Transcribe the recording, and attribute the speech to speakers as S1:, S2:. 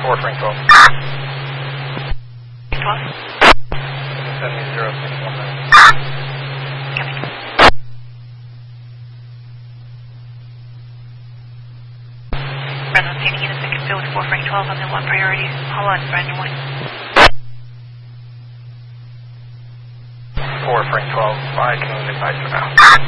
S1: 4 Frank 12.
S2: 12?
S1: 70-619.
S2: Coming. Brandon, standing in a second field with 4 Frank 12 on the 1 priority. Hold on, Brandon 1.
S1: 4 Frank 12, I can advise for now.